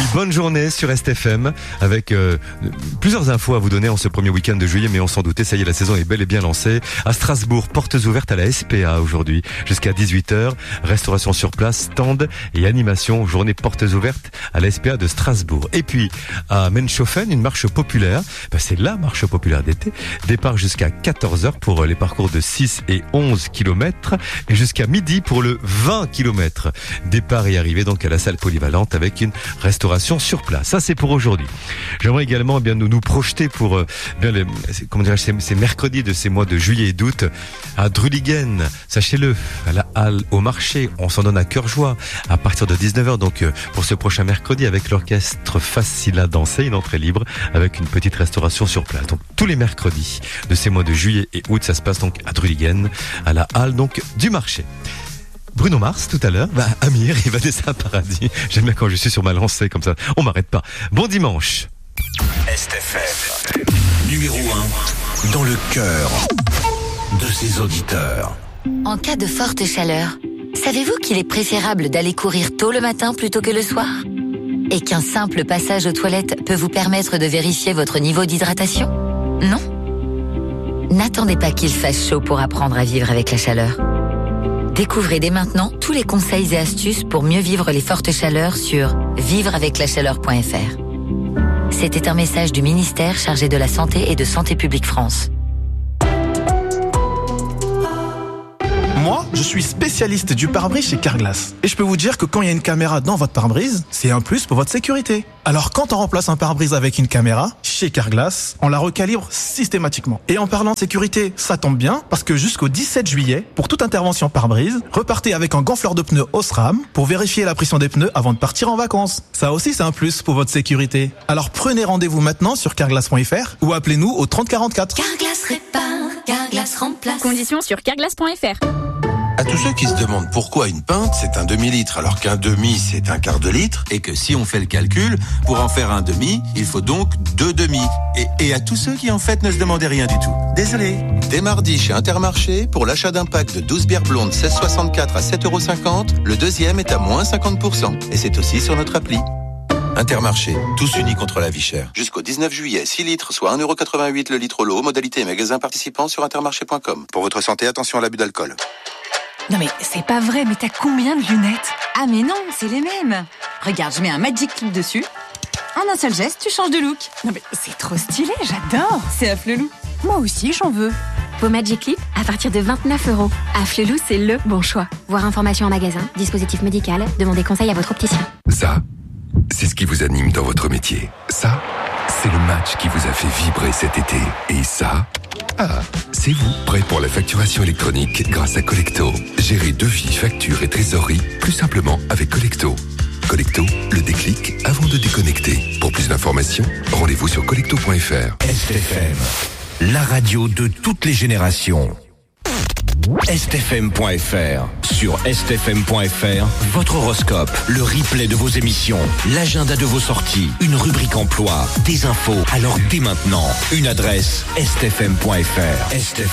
bonne journée sur STFM avec plusieurs infos à vous donner en ce premier week-end de juillet, mais on s'en doutait, ça y est, la saison est bel et bien lancée. À Strasbourg, portes ouvertes à la SPA aujourd'hui jusqu'à 18h, restauration sur place, stand et animation, journée portes ouvertes à la SPA de Strasbourg. Et puis à Menshofen, une marche populaire, c'est la marche populaire d'été, départ jusqu'à 14h pour les parcours de 6 et 11 km et jusqu'à midi pour le 20 km. Départ et arrivée donc à la salle polyvalente avec une restauration sur place. Ça c'est pour aujourd'hui. J'aimerais également bien nous projeter pour ces mercredis de ces mois de juillet et d'août à Drulingen, sachez-le, à la halle au marché. On s'en donne à cœur joie à partir de 19h donc pour ce prochain mercredi avec l'orchestre Facile à danser, une entrée libre avec une petite restauration sur place. Donc tous les mercredis de ces mois de juillet et août, ça se passe donc à Drulingen, à la halle donc du marché. Bruno Mars tout à l'heure, Amir, il va descendre à paradis. J'aime bien quand je suis sur ma lancée comme ça. On m'arrête pas. Bon dimanche. STFM, numéro 1 dans le cœur de ses auditeurs. En cas de forte chaleur, savez-vous qu'il est préférable d'aller courir tôt le matin plutôt que le soir ? Et qu'un simple passage aux toilettes peut vous permettre de vérifier votre niveau d'hydratation ? Non ? N'attendez pas qu'il fasse chaud pour apprendre à vivre avec la chaleur. Découvrez dès maintenant tous les conseils et astuces pour mieux vivre les fortes chaleurs sur vivreaveclachaleur.fr. C'était un message du ministère chargé de la Santé et de Santé publique France. Moi, je suis spécialiste du pare-brise chez Carglass. Et je peux vous dire que quand il y a une caméra dans votre pare-brise, c'est un plus pour votre sécurité. Alors quand on remplace un pare-brise avec une caméra, chez Carglass, on la recalibre systématiquement. Et en parlant de sécurité, ça tombe bien, parce que jusqu'au 17 juillet, pour toute intervention pare-brise, repartez avec un gonfleur de pneus Osram pour vérifier la pression des pneus avant de partir en vacances. Ça aussi, c'est un plus pour votre sécurité. Alors prenez rendez-vous maintenant sur carglass.fr ou appelez-nous au 3044. Carglass répare, Carglass remplace. Conditions sur carglass.fr. À tous ceux qui se demandent pourquoi une pinte c'est un demi-litre alors qu'un demi c'est un quart de litre et que si on fait le calcul, pour en faire un demi, il faut donc 2 demi. Et à tous ceux qui en fait ne se demandaient rien du tout. Désolé. Dès mardi chez Intermarché, pour l'achat d'un pack de 12 bières blondes 16,64 à 7,50 €, le deuxième est à moins 50%. Et c'est aussi sur notre appli. Intermarché, tous unis contre la vie chère. Jusqu'au 19 juillet, 6 litres, soit 1,88 € le litre au lot. Modalité et magasin participants sur intermarché.com. Pour votre santé, attention à l'abus d'alcool. Non mais c'est pas vrai, mais t'as combien de lunettes ? Ah mais non, c'est les mêmes. Regarde, je mets un Magic Clip dessus. En un seul geste, tu changes de look. Non mais c'est trop stylé, j'adore. C'est Afflelou. Moi aussi, j'en veux. Vos Magic Clip à partir de 29 €. Afflelou, c'est le bon choix. Voir information en magasin, dispositif médical, demandez conseil à votre opticien. Ça, c'est ce qui vous anime dans votre métier. Ça, c'est le match qui vous a fait vibrer cet été. Et ça, c'est vous, prêt pour la facturation électronique grâce à Collecto. Gérez devis, factures et trésorerie plus simplement avec Collecto. Collecto, le déclic avant de déconnecter. Pour plus d'informations, rendez-vous sur collecto.fr. STFM, la radio de toutes les générations. STFM.fr. Sur STFM.fr, votre horoscope, le replay de vos émissions, l'agenda de vos sorties, une rubrique emploi, des infos. Alors dès maintenant, une adresse, STFM.fr.